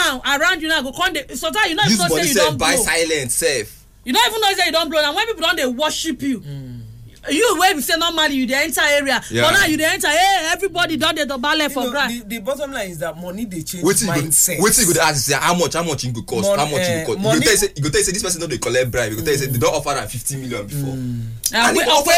now around you now go come sometimes you not even know say you don't buy blow. silent safe. You don't even know say you don't blow. And when people don't they worship you. You where we say normally you the enter area, but now you the enter. Hey, everybody done the ballet for grass. The bottom line is that money they change mindset. Wait till you go ask say how much it go cost, how much it go cost. You go tell say this person don't they collect bribe. You go tell say they don't offer am 50 million before. And we offer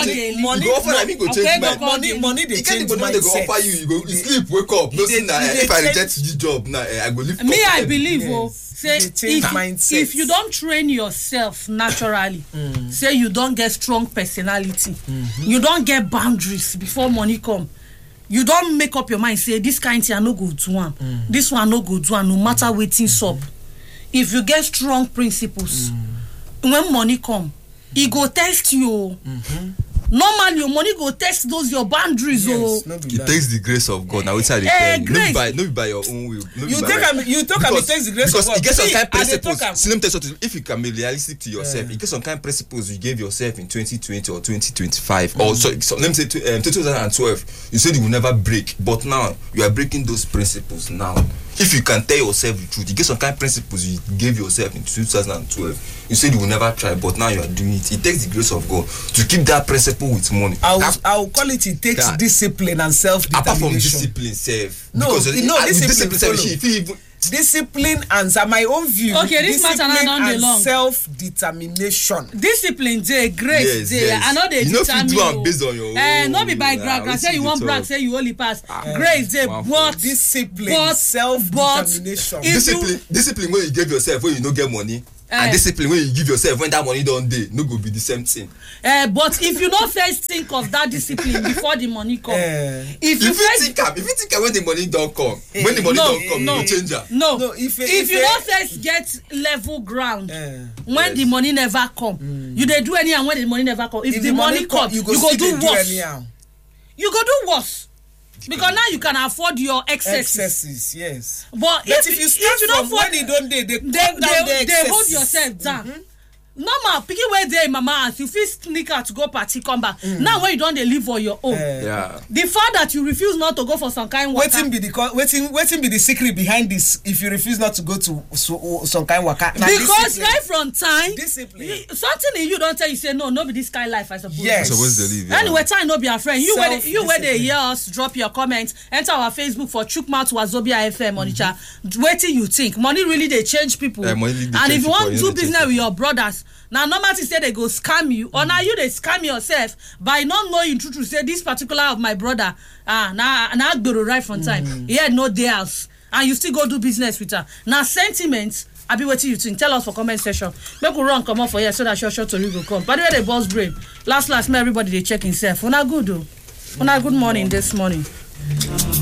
money they change mindset. They go offer you go sleep, wake up. No see now if I reject this job now I go leave. Me I believe say if you don't train yourself naturally, say you don't get strong personality, you don't get boundaries before money come, you don't make up your mind say this kind thing I no go do one, this one no go do one, no matter wetin up. If you get strong principles, when money come, it go test you. Normally your money go test those your boundaries. It takes the grace of God. Now it's how they tell you. No by your own will. You talk about it takes the grace of God. Because you get some kind of principles. Let me tell you something. If you can be realistic to yourself, you get some kind of principles you gave yourself in 2020 or 2025 or so let me say 2012. You said you will never break, but now you are breaking those principles now. If you can tell yourself the truth, you get some kind of principles you gave yourself in 2012. You said you will never try, but now you are doing it. It takes the grace of God to keep that principle with money. I'll call it takes discipline and self-determination. Apart from discipline, discipline and my own view. Okay, this matter not done long. Self-determination. Discipline, day, grace, day. I know they determine you. You based on your own. Not be by brag. Say you want brag. Say you only pass. Grace, day, but discipline, self-determination. Discipline when you give yourself when you don't get money. And discipline when you give yourself when that money don't day, no go be the same thing. But if you don't first think of that discipline before the money come, if you think when the money don't come, when the money don't come, you change that. No. If you don't first get level ground when the money never come, you they do anyhow when the money never come. If the money come, you go do worse. You go do worse. Because now you can afford your excesses. Yes. But if you don't afford, when you don't they hold yourself down. Normal, picking where they mama house, you feel sneak out to go party, come back. Now when you don't they live on your own. The fact that you refuse not to go for some kind of work. Waiting be the secret behind this if you refuse not to go to some kind of work. Because right from time, discipline. Something in you don't tell you say no be this kind of life I suppose. Yes. Supposed to live. Anyway, time no be a friend. You where they hear us, drop your comments, enter our Facebook for Chukma to Wazobia FM on each other. Waiting you think. Money really they change people. And if you want to do business with your brothers, now normally say they go scam you, or now you they scam yourself by not knowing truth to say this particular of my brother now go right from time. He had no day else, and you still go do business with her. Now sentiments, I be waiting you think. Tell us for comment section. Make we run come up for here so that short to you go come. By the way, the boss brain. Last, may everybody they check himself. Una good though. Una good morning this morning.